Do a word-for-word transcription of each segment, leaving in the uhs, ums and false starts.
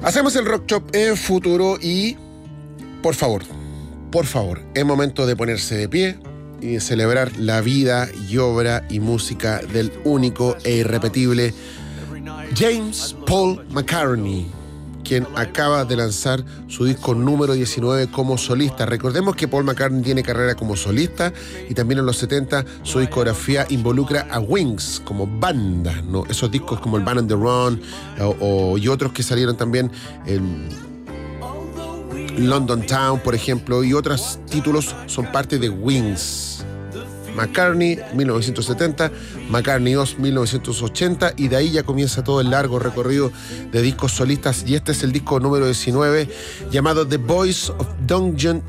Hacemos el Rock Shop en Futuro y, por favor, por favor, es momento de ponerse de pie y de celebrar la vida y obra y música del único e irrepetible James Paul McCartney, quien acaba de lanzar su disco número diecinueve como solista. Recordemos que Paul McCartney tiene carrera como solista y también en los setenta su discografía involucra a Wings como banda, ¿no? Esos discos como el Band on the Run o, o, y otros que salieron también en London Town, por ejemplo, y otros títulos son parte de Wings. McCartney, mil novecientos setenta, McCartney dos, mil novecientos ochenta, y de ahí ya comienza todo el largo recorrido de discos solistas, y este es el disco número diecinueve, llamado The Boys of Dungeon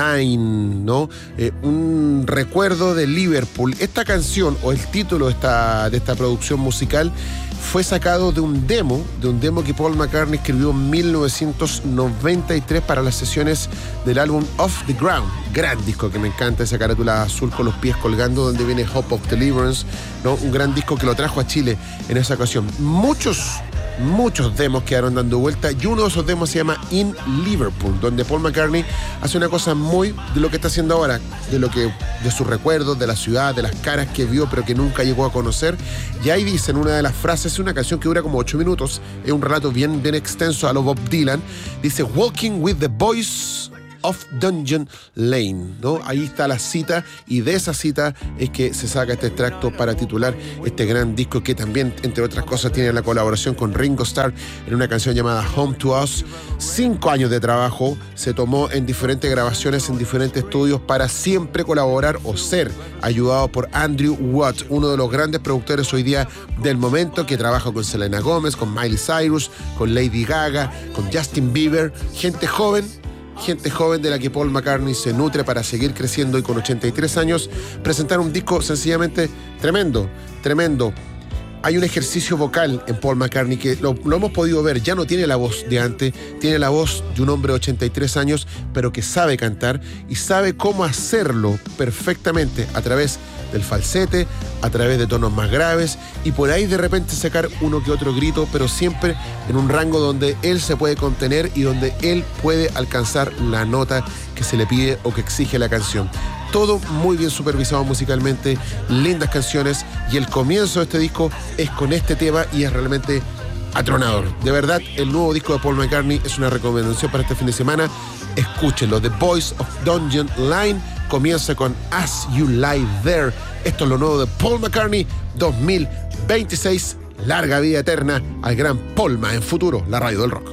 Line, ¿no? Eh, un recuerdo de Liverpool. Esta canción, o el título de esta, de esta producción musical, fue sacado de un demo, de un demo que Paul McCartney escribió en mil novecientos noventa y tres para las sesiones del álbum Off the Ground. Gran disco que me encanta, esa carátula azul con los pies colgando donde viene Hope of Deliverance, ¿no? Un gran disco que lo trajo a Chile en esa ocasión. Muchos, muchos demos quedaron dando vuelta y uno de esos demos se llama In Liverpool, donde Paul McCartney hace una cosa muy de lo que está haciendo ahora, de lo que, de sus recuerdos, de la ciudad, de las caras que vio pero que nunca llegó a conocer. Y ahí dice en una de las frases, es una canción que dura como ocho minutos, es un relato bien, bien extenso a lo Bob Dylan, dice Walking with the Boys of Dungeon Lane, ¿no? Ahí está la cita, y de esa cita es que se saca este extracto para titular este gran disco, que también, entre otras cosas, tiene la colaboración con Ringo Starr en una canción llamada Home to Us. Cinco años de trabajo se tomó en diferentes grabaciones, en diferentes estudios, para siempre colaborar o ser ayudado por Andrew Watt, uno de los grandes productores hoy día del momento, que trabaja con Selena Gomez, con Miley Cyrus, con Lady Gaga, con Justin Bieber, gente joven, gente joven de la que Paul McCartney se nutre para seguir creciendo, y con ochenta y tres años presentar un disco sencillamente tremendo, tremendo. Hay un ejercicio vocal en Paul McCartney que lo, lo hemos podido ver, ya no tiene la voz de antes, tiene la voz de un hombre de ochenta y tres años, pero que sabe cantar y sabe cómo hacerlo perfectamente a través del falsete, a través de tonos más graves, y por ahí de repente sacar uno que otro grito, pero siempre en un rango donde él se puede contener y donde él puede alcanzar la nota que se le pide o que exige la canción. Todo muy bien supervisado musicalmente, lindas canciones, y el comienzo de este disco es con este tema y es realmente atronador. De verdad, el nuevo disco de Paul McCartney es una recomendación para este fin de semana. Escúchenlo. The Boys of Dungeon Line comienza con As You Lie There. Esto es lo nuevo de Paul McCartney dos mil veintiséis. Larga vida eterna al gran Paulma en Futuro, la radio del rock.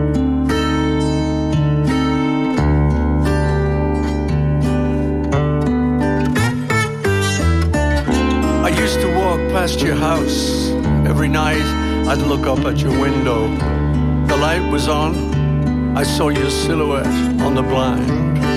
I used to walk past your house. Every night I'd look up at your window. The light was on. I saw your silhouette on the blind.